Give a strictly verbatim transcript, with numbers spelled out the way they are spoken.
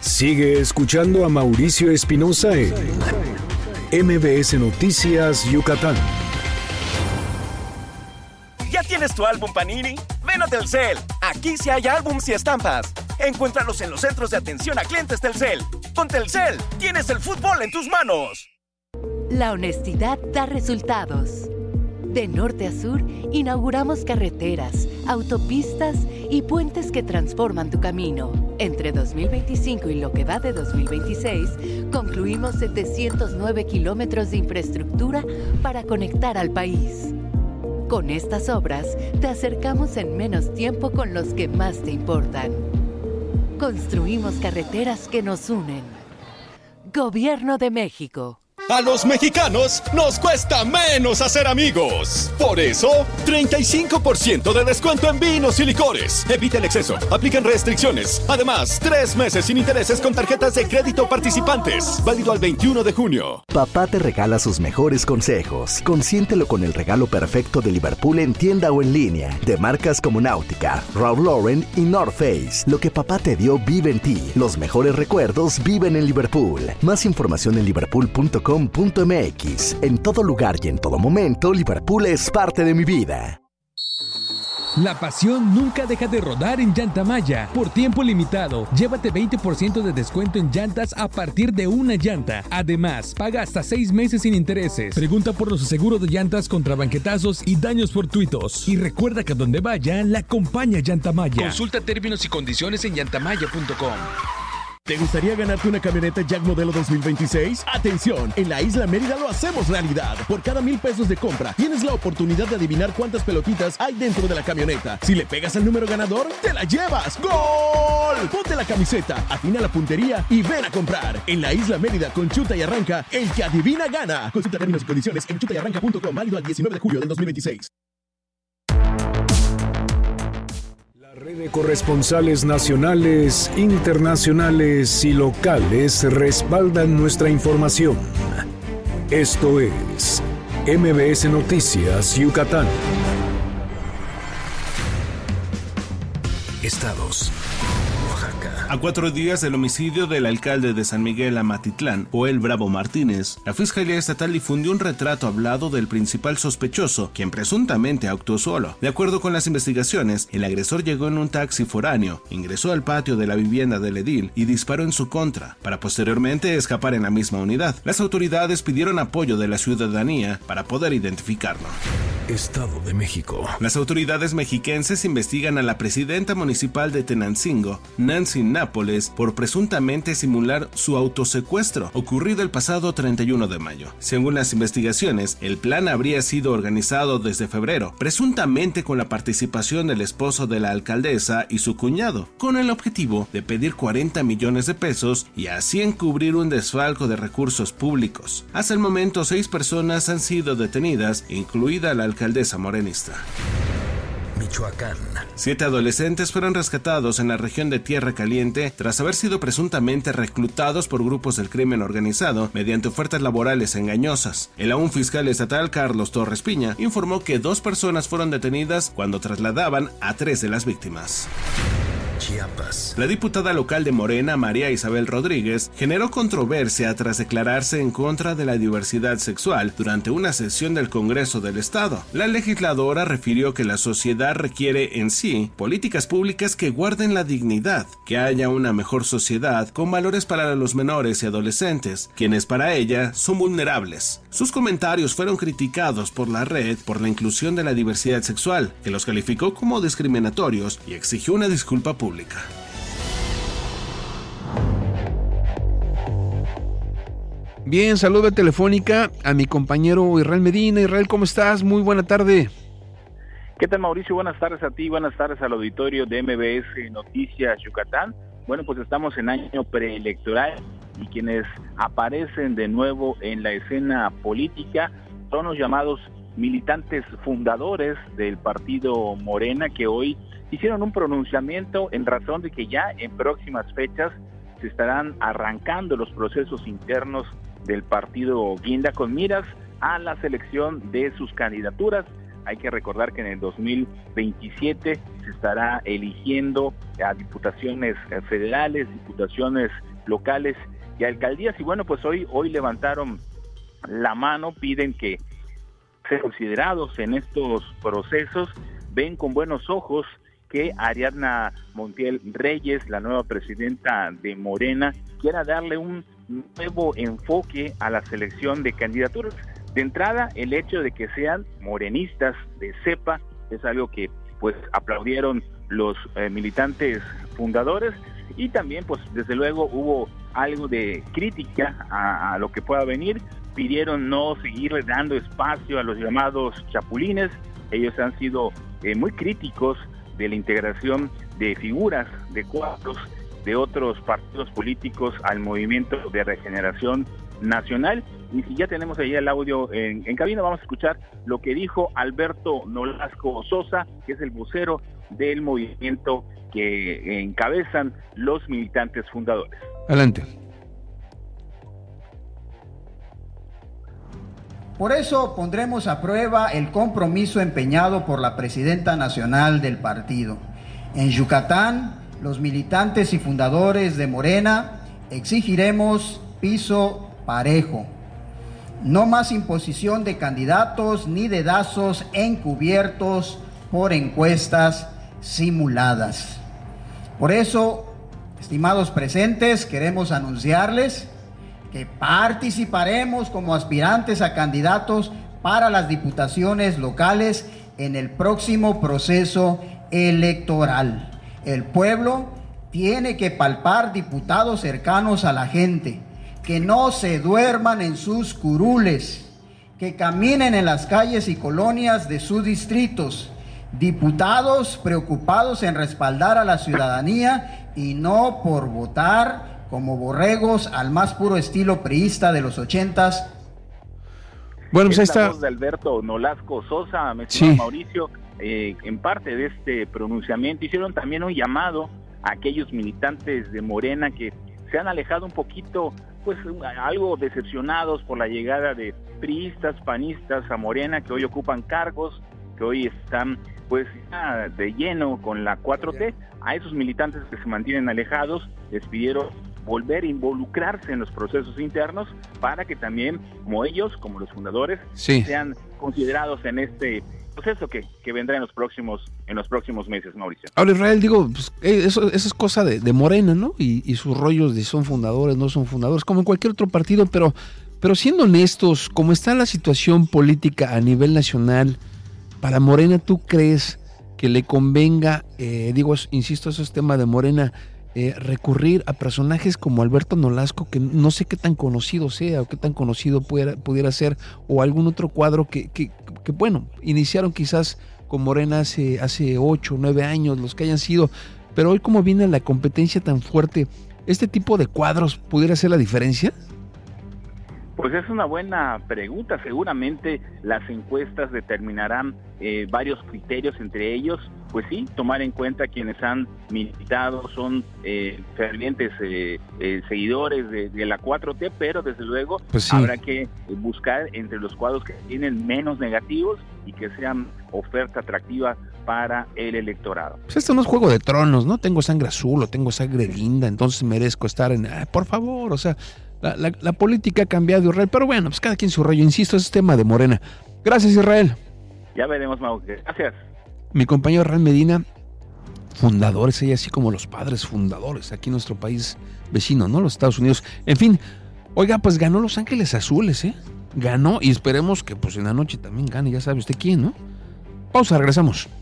Sigue escuchando a Mauricio Espinosa en M B S Noticias Yucatán. ¿Ya tienes tu álbum Panini? Ven a Telcel. Aquí sí hay álbums y estampas. Encuéntralos en los centros de atención a clientes Telcel. Con Telcel, tienes el fútbol en tus manos. La honestidad da resultados. De norte a sur, inauguramos carreteras, autopistas y puentes que transforman tu camino. Entre dos mil veinticinco y lo que va de dos mil veintiséis, concluimos setecientos nueve kilómetros de infraestructura para conectar al país. Con estas obras, te acercamos en menos tiempo con los que más te importan. Construimos carreteras que nos unen. Gobierno de México. A los mexicanos nos cuesta menos hacer amigos. Por eso, treinta y cinco por ciento de descuento en vinos y licores. Evita el exceso, apliquen restricciones. Además, tres meses sin intereses con tarjetas de crédito participantes. Válido al veintiuno de junio. Papá te regala sus mejores consejos. Consiéntelo con el regalo perfecto de Liverpool en tienda o en línea. De marcas como Náutica, Ralph Lauren y North Face. Lo que papá te dio vive en ti. Los mejores recuerdos viven en Liverpool. Más información en liverpool punto com punto m x. En todo lugar y en todo momento, Liverpool es parte de mi vida. La pasión nunca deja de rodar en Llantamaya. Por tiempo limitado, llévate veinte por ciento de descuento en llantas a partir de una llanta. Además, paga hasta seis meses sin intereses. Pregunta por los seguros de llantas contra banquetazos y daños fortuitos. Y recuerda que a donde vaya, la acompaña Llantamaya. Consulta términos y condiciones en llantamaya punto com. ¿Te gustaría ganarte una camioneta Jack modelo dos mil veintiséis? ¡Atención! En la Isla Mérida lo hacemos realidad. Por cada mil pesos de compra, tienes la oportunidad de adivinar cuántas pelotitas hay dentro de la camioneta. Si le pegas al número ganador, ¡te la llevas! ¡Gol! Ponte la camiseta, afina la puntería y ven a comprar. En la Isla Mérida, con Chuta y Arranca, el que adivina gana. Consulta términos y condiciones en chuta y arranca punto com, válido al diecinueve de julio del dos mil veintiséis. Red de corresponsales nacionales, internacionales y locales respaldan nuestra información. Esto es M B S Noticias Yucatán. Estados. A cuatro días del homicidio del alcalde de San Miguel Amatitlán, Joel Bravo Martínez, la Fiscalía Estatal difundió un retrato hablado del principal sospechoso, quien presuntamente actuó solo. De acuerdo con las investigaciones, el agresor llegó en un taxi foráneo, ingresó al patio de la vivienda del edil y disparó en su contra, para posteriormente escapar en la misma unidad. Las autoridades pidieron apoyo de la ciudadanía para poder identificarlo. Estado de México. Las autoridades mexiquenses investigan a la presidenta municipal de Tenancingo, Nancy Nápoles, por presuntamente simular su autosecuestro, ocurrido el pasado treinta y uno de mayo. Según las investigaciones, el plan habría sido organizado desde febrero, presuntamente con la participación del esposo de la alcaldesa y su cuñado, con el objetivo de pedir cuarenta millones de pesos y así encubrir un desfalco de recursos públicos. Hasta el momento, seis personas han sido detenidas, incluida la alcaldesa morenista. Michoacán. Siete adolescentes fueron rescatados en la región de Tierra Caliente tras haber sido presuntamente reclutados por grupos del crimen organizado mediante ofertas laborales engañosas. El aún fiscal estatal Carlos Torres Piña informó que dos personas fueron detenidas cuando trasladaban a tres de las víctimas. Chiapas. La diputada local de Morena, María Isabel Rodríguez, generó controversia tras declararse en contra de la diversidad sexual durante una sesión del Congreso del Estado. La legisladora refirió que la sociedad requiere en sí políticas públicas que guarden la dignidad, que haya una mejor sociedad con valores para los menores y adolescentes, quienes para ella son vulnerables. Sus comentarios fueron criticados por la red por la inclusión de la diversidad sexual, que los calificó como discriminatorios y exigió una disculpa pública. Bien, saludo telefónica a mi compañero Israel Medina. Israel, ¿cómo estás? Muy buena tarde. ¿Qué tal, Mauricio? Buenas tardes a ti, buenas tardes al auditorio de M B S Noticias Yucatán. Bueno, pues estamos en año preelectoral y quienes aparecen de nuevo en la escena política son los llamados militantes fundadores del partido Morena, que hoy hicieron un pronunciamiento en razón de que ya en próximas fechas se estarán arrancando los procesos internos del partido Guinda con miras a la selección de sus candidaturas. Hay que recordar que en el dos mil veintisiete se estará eligiendo a diputaciones federales, diputaciones locales y alcaldías. Y bueno, pues hoy, hoy levantaron la mano, piden que sean considerados en estos procesos, ven con buenos ojos que Ariadna Montiel Reyes, la nueva presidenta de Morena, quiera darle un nuevo enfoque a la selección de candidaturas. De entrada, el hecho de que sean morenistas de cepa es algo que pues aplaudieron los eh, militantes fundadores, y también pues desde luego hubo algo de crítica a, a lo que pueda venir. Pidieron no seguirle dando espacio a los llamados chapulines. Ellos han sido eh, muy críticos de la integración de figuras, de cuadros de otros partidos políticos al Movimiento de Regeneración Nacional. Y si ya tenemos ahí el audio en, en cabina, vamos a escuchar lo que dijo Alberto Nolasco Sosa, que es el vocero del movimiento que encabezan los militantes fundadores. Adelante. Por eso pondremos a prueba el compromiso empeñado por la presidenta nacional del partido. En Yucatán, los militantes y fundadores de Morena exigiremos piso parejo. No más imposición de candidatos ni dedazos encubiertos por encuestas simuladas. Por eso, estimados presentes, queremos anunciarles que participaremos como aspirantes a candidatos para las diputaciones locales en el próximo proceso electoral. El pueblo tiene que palpar diputados cercanos a la gente, que no se duerman en sus curules, que caminen en las calles y colonias de sus distritos, diputados preocupados en respaldar a la ciudadanía y no por votar como borregos al más puro estilo priista de los ochentas. Bueno, pues ahí está. La voz de Alberto Nolasco Sosa, me sí. Mauricio, eh, en parte de este pronunciamiento hicieron también un llamado a aquellos militantes de Morena que se han alejado un poquito, pues algo decepcionados por la llegada de priistas, panistas a Morena, que hoy ocupan cargos, que hoy están pues ya de lleno con la cuatro T. A esos militantes que se mantienen alejados les pidieron volver a involucrarse en los procesos internos para que también, como ellos, como los fundadores, sí. sean considerados en este proceso que, que vendrá en los próximos en los próximos meses, Mauricio. Ahora, Israel, digo, pues, eso, eso es cosa de, de Morena, ¿no? Y, y sus rollos de son fundadores, no son fundadores, como en cualquier otro partido, pero, pero siendo honestos, como está la situación política a nivel nacional, para Morena, ¿tú crees que le convenga, eh, digo, insisto, eso es tema de Morena, Eh, recurrir a personajes como Alberto Nolasco, que no sé qué tan conocido sea o qué tan conocido pudiera, pudiera ser, o algún otro cuadro que, que, que bueno, iniciaron quizás con Morena hace, hace ocho, nueve años, los que hayan sido, pero hoy como viene la competencia tan fuerte, ¿este tipo de cuadros pudiera hacer la diferencia? Pues es una buena pregunta. Seguramente las encuestas determinarán eh, varios criterios, entre ellos, pues sí, tomar en cuenta quienes han militado, son eh, fervientes eh, eh, seguidores de, de la cuatro T, pero desde luego pues sí. habrá que buscar entre los cuadros que tienen menos negativos y que sean oferta atractiva para el electorado. Pues esto no es Juego de Tronos, ¿no? Tengo sangre azul o tengo sangre linda, entonces merezco estar en... Ah, por favor, o sea... La, la, la política ha cambiado, Israel, pero bueno, pues cada quien su rollo, insisto, ese es tema de Morena. Gracias, Israel. Ya veremos, Mau. Gracias. Mi compañero Israel Medina, fundadores, ella así como los padres fundadores, aquí en nuestro país vecino, ¿no? Los Estados Unidos. En fin, oiga, pues ganó Los Ángeles Azules, ¿eh? Ganó y esperemos que pues en la noche también gane, ya sabe usted quién, ¿no? Pausa, regresamos.